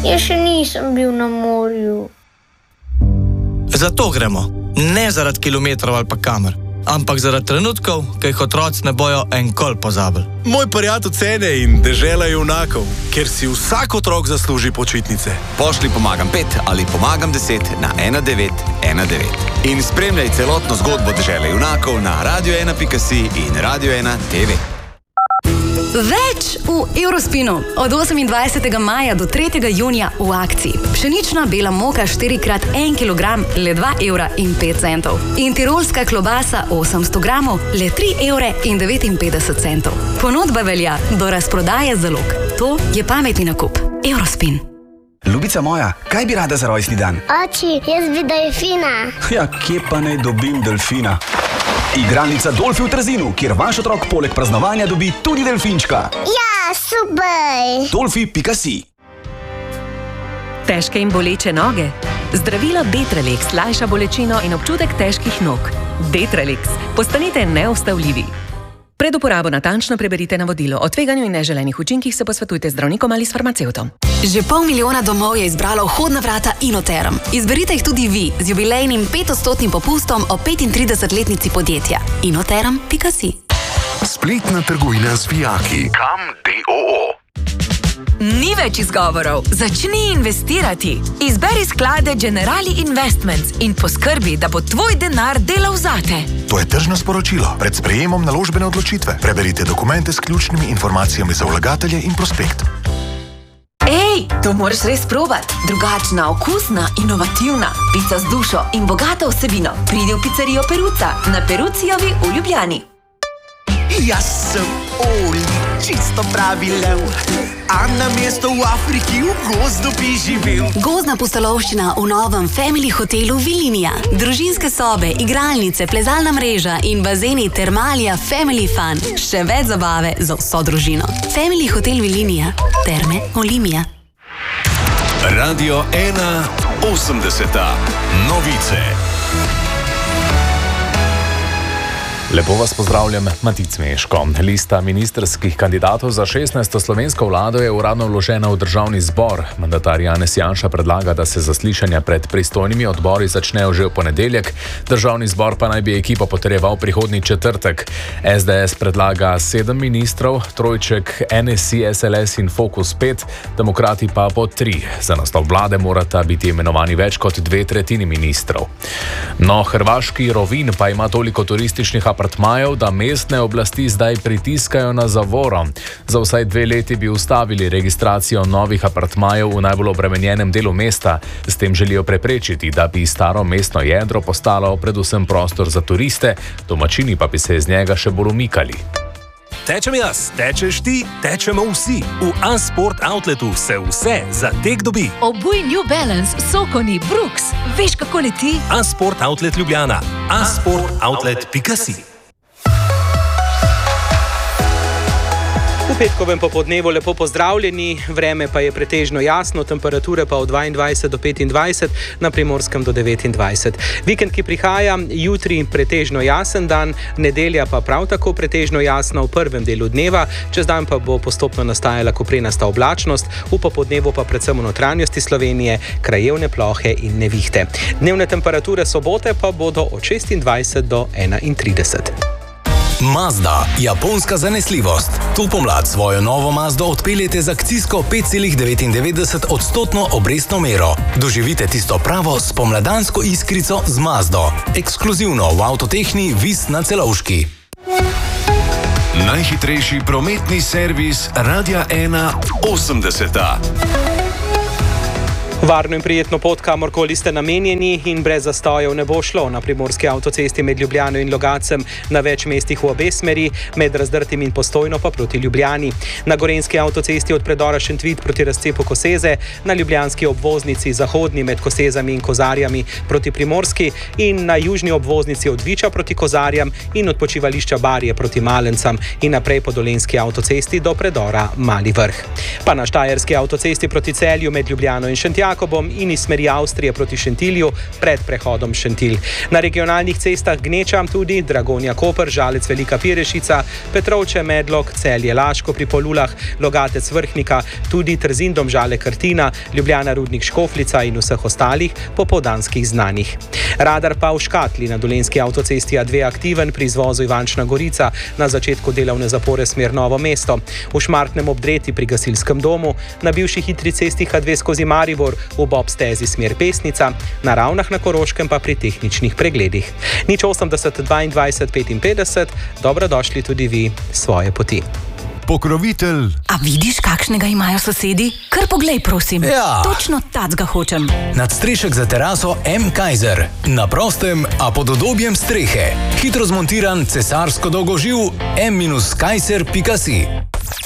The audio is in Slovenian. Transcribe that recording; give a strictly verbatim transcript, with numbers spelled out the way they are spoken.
Jaz še nisem bil na morju. Zato gremo. Ne zaradi kilometrov ali pa kamer, ampak zaradi trenutkov, ki jih otroci ne bojo enkoli pozabili. Moj prijatelj cene in dežela junakov, kjer si vsak otrok zasluži počitnice. Pošli pomagam pet ali pomagam deset na ena devet ena devet. In spremljaj celotno zgodbo dežele junakov na radio ena pika si in radio ena te ve. Več v Eurospinu. Od osemindvajsetega maja do tretjega junija v akciji. Pšenična bela moka štiri krat en kilogram, le dva evra in pet centov. In tirolska klobasa osemsto gramov, le tri evre in devetinpetdeset centov. Ponudba velja do razprodaje zalog. To je pametni nakup. Eurospin. Ljubica moja, kaj bi rada za rojstni dan? Oči, jaz bi delfina. Ja, kje pa naj dobim delfina? Igralnica Dolfi v Trzinu, kjer vaš otrok poleg praznovanja dobi tudi delfinčka. Ja, super! Dolfi pika si. Težke in boleče noge? Zdravilo Detralex lajša bolečino in občutek težkih nog. Detralex. Postanite neustavljivi. Pred uporabo natančno preberite navodilo. O tveganju in neželenih učinkih se posvetujte z zdravnikom ali s farmacevtom. Že pol milijona domov je izbralo vhodna vrata Inoterm. Izberite jih tudi vi z jubilejnim petodstotnim popustom o petintridesetletnici podjetja. inoterm pika si. Spletna trgovina z vijaki. Kam D O O. Ni več izgovorov. Začni investirati. Izberi sklade Generali Investments in poskrbi, da bo tvoj denar delal zate. To je tržno sporočilo. Pred sprejemom naložbene odločitve. Preberite dokumente s ključnimi informacijami za vlagatelje in prospekt. Ej, to moraš res probati. Drugačna, okusna, inovativna. Pica z dušo in bogato vsebino. Pridi v pizzerijo Peruca na Perucijovi v Ljubljani. Jaz sem Oli, čisto pravi lev, a na mesto v Afriki v gozdu bi živel. Gozdna pustolovščina v novem Family hotelu Vilinija. Družinske sobe, igralnice, plezalna mreža in bazeni Termalija Family Fun. Še več zabave za vso družino. Family hotel Vilinija. Terme Olimija. Radio ena osemdeseta. Novice. Lepo vas pozdravljam, Matic Meško. Lista ministrskih kandidatov za šestnajsto slovensko vlado je uradno vložena v državni zbor. Mandatar Janez Janša predlaga, da se zaslišanja pred pristojnimi odbori začnejo že v ponedeljek, državni zbor pa naj bi ekipo potrjeval prihodnji četrtek. es de es predlaga sedem ministrov, trojček N S I, S L S in Fokus pet, demokrati pa po tri. Za naslov vlade morata biti imenovani več kot dve tretjini ministrov. No, hrvaški Rovinj pa ima toliko turističnih apartmajev, da mestne oblasti zdaj pritiskajo na zavoro. Za vsaj dve leti bi ustavili registracijo novih apartmajev v najbolj obremenjenem delu mesta. S tem želijo preprečiti, da bi staro mestno jedro postalo predvsem prostor za turiste, domačini pa bi se iz njega še bolj umikali. Tečem jaz, tečeš ti, tečemo vsi. V A-Sport Outletu se vse za tek dobi. Obuj New Balance, Sokoni, Brooks. Veš, kako leti? A-Sport Outlet Ljubljana. a sport outlet pika si. V petkovem popodnevu lepo pozdravljeni, vreme pa je pretežno jasno, temperature pa od dvaindvajset do petindvajset, na Primorskem do devetindvajset. Vikend, ki prihaja, jutri pretežno jasen dan, nedelja pa prav tako pretežno jasno v prvem delu dneva, čez dan pa bo postopno nastajala koprenasta oblačnost, v popodnevu pa predvsem v notranjosti Slovenije krajevne plohe in nevihte. Dnevne temperature sobote pa bodo od šestindvajset do enaintrideset. Mazda, japonska zanesljivost. To pomlad svojo novo Mazdo odpeljete z akcijsko pet celih devetindevetdeset odstotno obrestno mero. Doživite tisto pravo spomladansko iskrico z Mazdo. Ekskluzivno v Avtotehni Vis na Celovški. Najhitrejši prometni servis Radia ena osemdeseta. Varno in prijetno pot, kamorkoli ste namenjeni, in brez zastojev ne bo šlo. Na primorski avtocesti med Ljubljano in Logacem na več mestih v obe smeri, med Razdrtim in Postojno pa proti Ljubljani. Na gorenjski avtocesti od predora Šentvid proti razcepu Koseze, na ljubljanski obvoznici zahodni med Kosezami in Kozarjami proti Primorski in na južni obvoznici od Viča proti Kozarjam in od počivališča Barje proti Malencam in naprej po dolenjski avtocesti do predora Mali Vrh. Pa na štajerski avtocesti proti Celju med Ljubljano in Šentjagom Jakobom in iz smeri Avstrije proti Šentilju pred prehodom Šentilj. Na regionalnih cestah Gneča tudi Dragonja Koper, Žalec Velika Pirešica, Petrovče Medlog, Celje Laško pri Polulah, Logatec Vrhnika, tudi Trzin Domžale Krtina, Ljubljana Rudnik Škofljica in vseh ostalih popoldanskih znanih. Radar pa v Škatli na Dolenjski avtocesti A dve aktiven pri izvozu Ivančna Gorica na začetku delovne zapore smer Novo mesto, v Šmartnem ob Dreti pri gasilskem domu, na bivši hitri cesti H dve skozi Maribor v Bob stezi smer Pesnica, na Ravnah na Koroškem pa pri tehničnih pregledih. Nič osemdeset dvaindvajset petinpetdeset, dobrodošli tudi vi svoje poti. Pokrovitelj. A vidiš, kakšnega imajo sosedi? Kar poglej, prosim. Ja. Točno tacga hočem. Nadstrešek za teraso M. Kaiser. Na prostem, a pod udobjem strehe. Hitro zmontiran cesarsko dolgoživ M kaiser pika si.